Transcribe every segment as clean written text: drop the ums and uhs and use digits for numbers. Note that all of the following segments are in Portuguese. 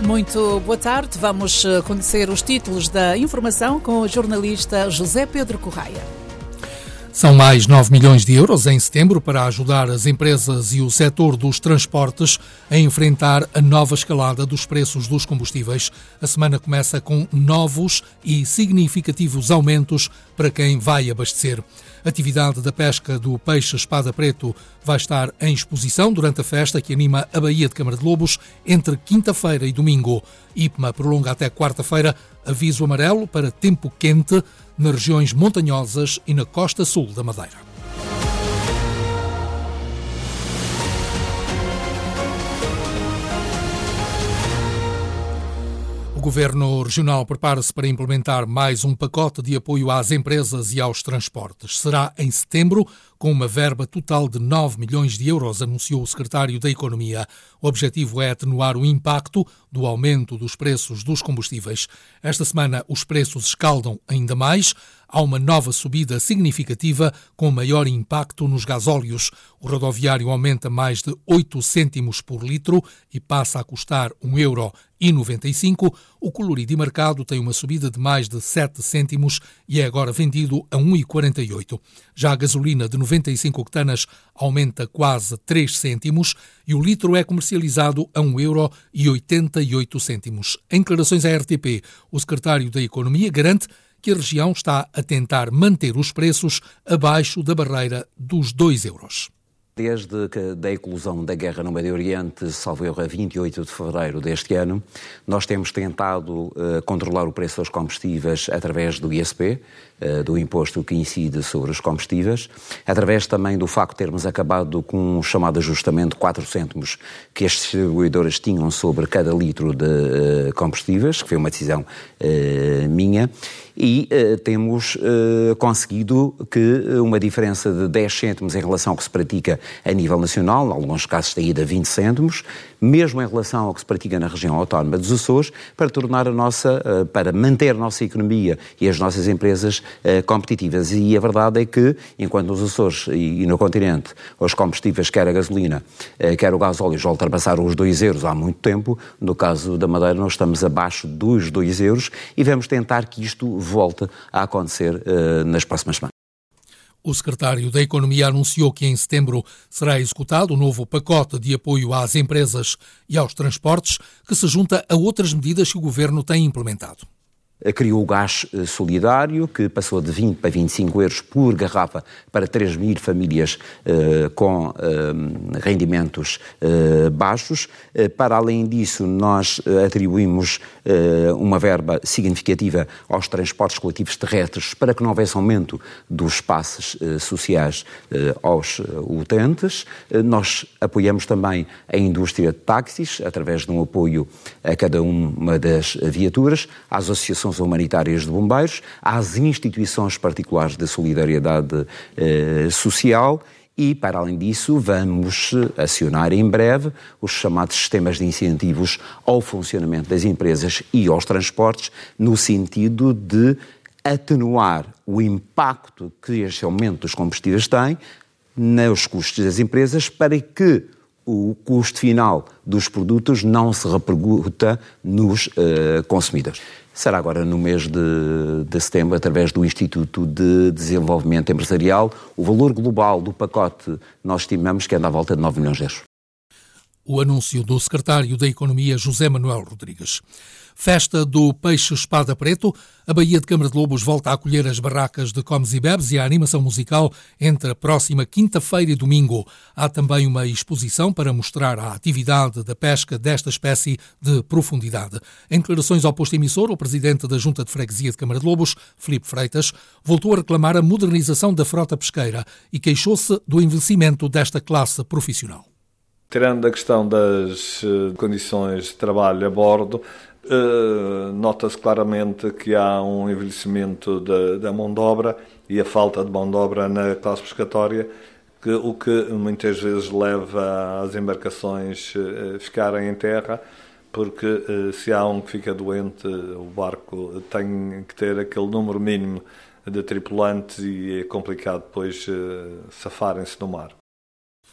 Muito boa tarde. Vamos conhecer os títulos da informação com o jornalista José Pedro Correia. São mais 9 milhões de euros em setembro para ajudar as empresas e o setor dos transportes a enfrentar a nova escalada dos preços dos combustíveis. A semana começa com novos e significativos aumentos para quem vai abastecer. A atividade da pesca do peixe espada preto vai estar em exposição durante a festa que anima a Baía de Câmara de Lobos entre quinta-feira e domingo. IPMA prolonga até quarta-feira aviso amarelo para tempo quente nas regiões montanhosas e na costa sul da Madeira. O Governo Regional prepara-se para implementar mais um pacote de apoio às empresas e aos transportes. Será em setembro, com uma verba total de 9 milhões de euros, anunciou o Secretário da Economia. O objetivo é atenuar o impacto do aumento dos preços dos combustíveis. Esta semana os preços escaldam ainda mais. Há uma nova subida significativa com maior impacto nos gasóleos. O rodoviário aumenta mais de 8 cêntimos por litro e passa a custar 1,95 €. O colorido e marcado tem uma subida de mais de 7 cêntimos e é agora vendido a 1,48 €. Já a gasolina de 95 octanas aumenta quase 3 cêntimos e o litro é comercializado a 1,88 €. Em declarações à RTP, o secretário da Economia garante que a região está a tentar manter os preços abaixo da barreira dos 2 €. Desde a eclosão da guerra no Médio Oriente, salvo erro, a 28 de fevereiro deste ano, nós temos tentado controlar o preço dos combustíveis através do ISP, do imposto que incide sobre os combustíveis, através também do facto de termos acabado com um chamado ajustamento de 4 cêntimos que as distribuidoras tinham sobre cada litro de combustíveis, que foi uma decisão minha, e temos conseguido que uma diferença de 10 cêntimos em relação ao que se pratica a nível nacional, em alguns casos tem ido a 20 cêntimos, mesmo em relação ao que se pratica na região autónoma dos Açores, para manter a nossa economia e as nossas empresas competitivas. E a verdade é que, enquanto nos Açores e no continente, os combustíveis, quer a gasolina, quer o gasóleo, já ultrapassaram os 2 € há muito tempo, no caso da Madeira nós estamos abaixo dos 2 € e vamos tentar que isto volte a acontecer nas próximas semanas. O secretário da Economia anunciou que em setembro será executado o novo pacote de apoio às empresas e aos transportes, que se junta a outras medidas que o Governo tem implementado. Criou o gás solidário, que passou de 20 para 25 € por garrafa para 3.000 famílias com rendimentos baixos. Para além disso, nós atribuímos uma verba significativa aos transportes coletivos terrestres para que não houvesse aumento dos passes sociais aos utentes. Nós apoiamos também a indústria de táxis, através de um apoio a cada uma das viaturas, às associações humanitárias de bombeiros, às instituições particulares de solidariedade social e, para além disso, vamos acionar em breve os chamados sistemas de incentivos ao funcionamento das empresas e aos transportes, no sentido de atenuar o impacto que este aumento dos combustíveis tem nos custos das empresas para que o custo final dos produtos não se repercuta nos consumidores. Será agora no mês de setembro, através do Instituto de Desenvolvimento Empresarial. O valor global do pacote nós estimamos que anda à volta de 9 milhões de euros. O anúncio do secretário da Economia, José Manuel Rodrigues. Festa do Peixe Espada Preto. A Baía de Câmara de Lobos volta a acolher as barracas de comes e bebes e a animação musical entre a próxima quinta-feira e domingo. Há também uma exposição para mostrar a atividade da pesca desta espécie de profundidade. Em declarações ao posto emissor, o presidente da Junta de Freguesia de Câmara de Lobos, Filipe Freitas, voltou a reclamar a modernização da frota pesqueira e queixou-se do envelhecimento desta classe profissional. Tirando a questão das condições de trabalho a bordo, nota-se claramente que há um envelhecimento da mão de obra e a falta de mão de obra na classe pescatória, o que muitas vezes leva as embarcações a ficarem em terra, porque se há um que fica doente, o barco tem que ter aquele número mínimo de tripulantes e é complicado depois safarem-se no mar.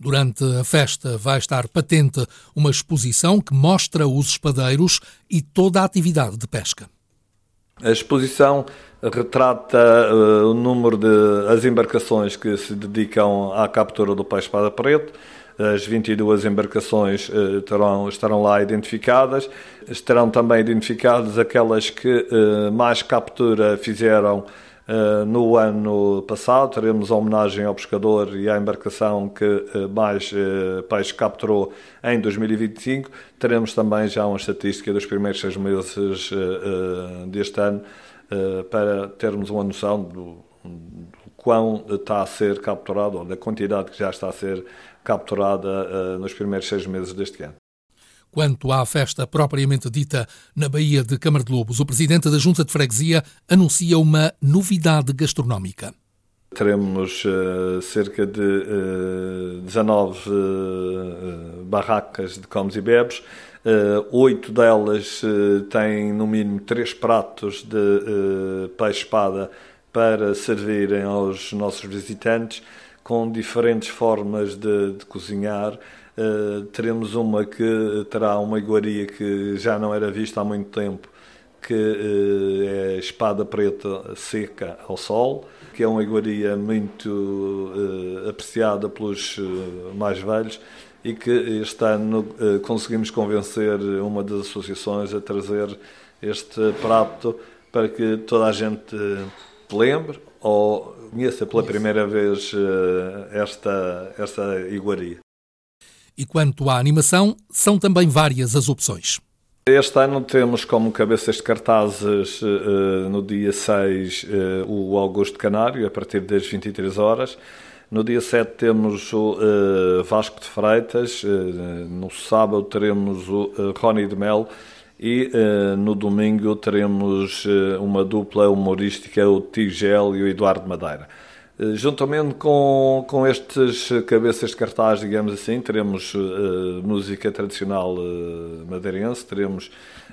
Durante a festa vai estar patente uma exposição que mostra os espadeiros e toda a atividade de pesca. A exposição retrata o número das embarcações que se dedicam à captura do peixe espada preto. As 22 embarcações estarão lá identificadas. Estarão também identificadas aquelas que mais captura fizeram no ano passado. Teremos a homenagem ao pescador e à embarcação que mais peixe capturou em 2025. Teremos também já uma estatística dos primeiros 6 meses deste ano para termos uma noção do quão está a ser capturado, ou da quantidade que já está a ser capturada nos primeiros 6 meses deste ano. Quanto à festa propriamente dita na Baía de Câmara de Lobos, o presidente da Junta de Freguesia anuncia uma novidade gastronómica. Teremos cerca de 19 barracas de comes e bebes. 8 delas têm no mínimo 3 pratos de peixe-espada para servirem aos nossos visitantes, com diferentes formas de cozinhar. Teremos uma que terá uma iguaria que já não era vista há muito tempo, que é espada preta seca ao sol, que é uma iguaria muito apreciada pelos mais velhos e que este ano conseguimos convencer uma das associações a trazer este prato para que toda a gente lembre ou conheça pela primeira vez esta iguaria. E quanto à animação, são também várias as opções. Este ano temos como cabeças de cartazes no dia 6 o Augusto Canário, a partir das 23 horas. No dia 7 temos o Vasco de Freitas, no sábado teremos o Rony de Mel e no domingo teremos uma dupla humorística, o Tigel e o Eduardo Madeira. Juntamente com estes cabeças de cartaz, digamos assim, teremos música tradicional madeirense, teremos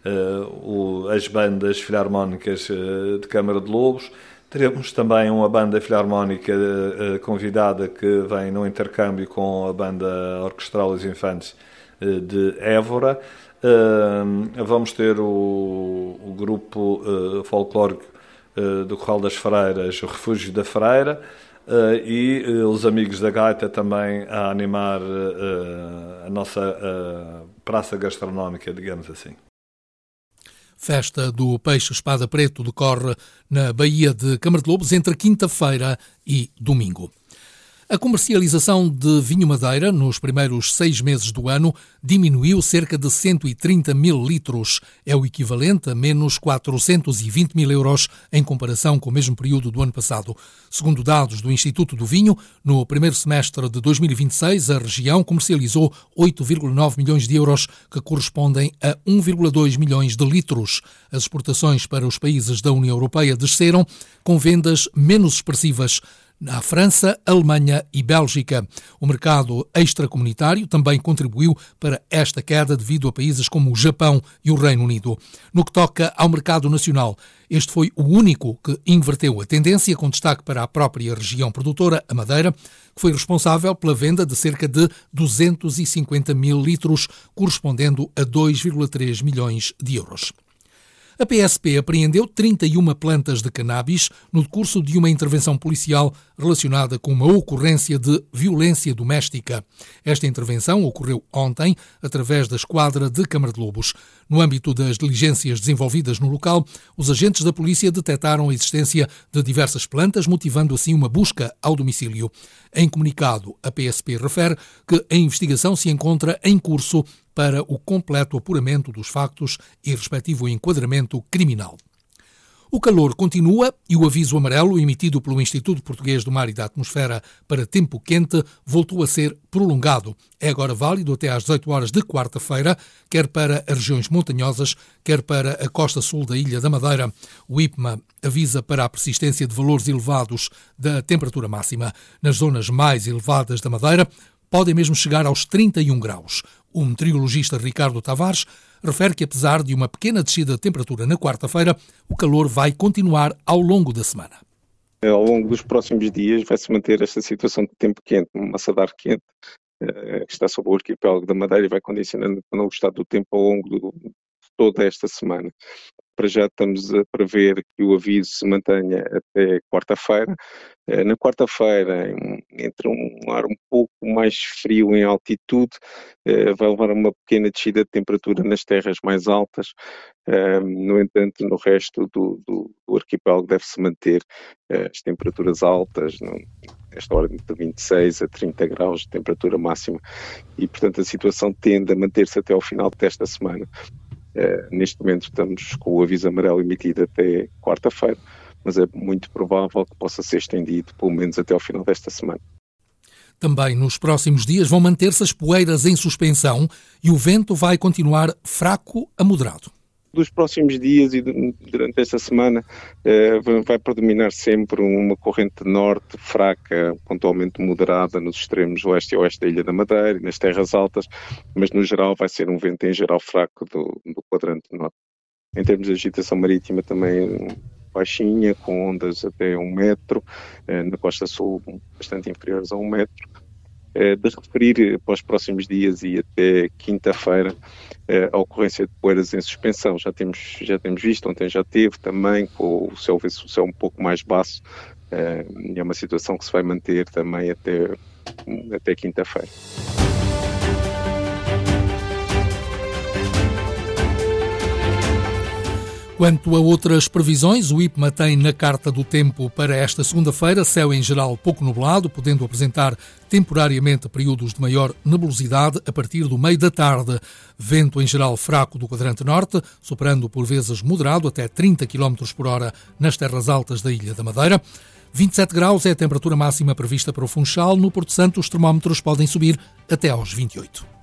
as bandas filarmónicas de Câmara de Lobos, teremos também uma banda filarmónica convidada que vem no intercâmbio com a banda orquestral Os Infantes de Évora. Vamos ter o grupo folclórico do Corral das Freiras, o Refúgio da Freira, e os amigos da Gaita também a animar a nossa praça gastronómica, digamos assim. Festa do Peixe Espada Preto decorre na Baía de Câmara de Lobos entre quinta-feira e domingo. A comercialização de vinho Madeira nos primeiros 6 meses do ano diminuiu cerca de 130 mil litros. É o equivalente a menos 420 mil euros em comparação com o mesmo período do ano passado. Segundo dados do Instituto do Vinho, no primeiro semestre de 2026, a região comercializou 8,9 milhões de euros, que correspondem a 1,2 milhões de litros. As exportações para os países da União Europeia desceram, com vendas menos expressivas na França, Alemanha e Bélgica. O mercado extracomunitário também contribuiu para esta queda devido a países como o Japão e o Reino Unido. No que toca ao mercado nacional, este foi o único que inverteu a tendência, com destaque para a própria região produtora, a Madeira, que foi responsável pela venda de cerca de 250 mil litros, correspondendo a 2,3 milhões de euros. A PSP apreendeu 31 plantas de cannabis no decurso de uma intervenção policial relacionada com uma ocorrência de violência doméstica. Esta intervenção ocorreu ontem através da esquadra de Câmara de Lobos. No âmbito das diligências desenvolvidas no local, os agentes da polícia detectaram a existência de diversas plantas, motivando assim uma busca ao domicílio. Em comunicado, a PSP refere que a investigação se encontra em curso para o completo apuramento dos factos e respectivo enquadramento criminal. O calor continua e o aviso amarelo emitido pelo Instituto Português do Mar e da Atmosfera para tempo quente voltou a ser prolongado. É agora válido até às 18 horas de quarta-feira, quer para as regiões montanhosas, quer para a costa sul da Ilha da Madeira. O IPMA avisa para a persistência de valores elevados da temperatura máxima. Nas zonas mais elevadas da Madeira, podem mesmo chegar aos 31 graus. O meteorologista Ricardo Tavares refere que, apesar de uma pequena descida de temperatura na quarta-feira, o calor vai continuar ao longo da semana. Ao longo dos próximos dias vai-se manter esta situação de tempo quente, uma massa de ar quente, que está sobre o arquipélago da Madeira e vai condicionando o estado do tempo ao longo de toda esta semana. Para já estamos a prever que o aviso se mantenha até quarta-feira. Na quarta-feira, entre um ar um pouco mais frio em altitude, vai levar a uma pequena descida de temperatura nas terras mais altas. No entanto, no resto do arquipélago deve-se manter as temperaturas altas, nesta ordem de 26 a 30 graus de temperatura máxima. E, portanto, a situação tende a manter-se até ao final desta semana. Neste momento estamos com o aviso amarelo emitido até quarta-feira, mas é muito provável que possa ser estendido pelo menos até ao final desta semana. Também nos próximos dias vão manter-se as poeiras em suspensão e o vento vai continuar fraco a moderado. Dos próximos dias e durante esta semana vai predominar sempre uma corrente norte fraca, pontualmente moderada nos extremos leste e oeste da Ilha da Madeira e nas terras altas, mas no geral vai ser um vento em geral fraco do quadrante norte. Em termos de agitação marítima também baixinha, com ondas até 1 metro, na costa sul bastante inferiores a 1 metro. De referir para os próximos dias e até quinta-feira a ocorrência de poeiras em suspensão. Já temos visto, ontem já teve também, com o céu um pouco mais baço, e é uma situação que se vai manter também até quinta-feira. Quanto a outras previsões, o IPMA tem na carta do tempo para esta segunda-feira céu em geral pouco nublado, podendo apresentar temporariamente períodos de maior nebulosidade a partir do meio da tarde. Vento em geral fraco do quadrante norte, superando por vezes moderado até 30 km por hora nas terras altas da Ilha da Madeira. 27 graus é a temperatura máxima prevista para o Funchal. No Porto Santo, os termómetros podem subir até aos 28.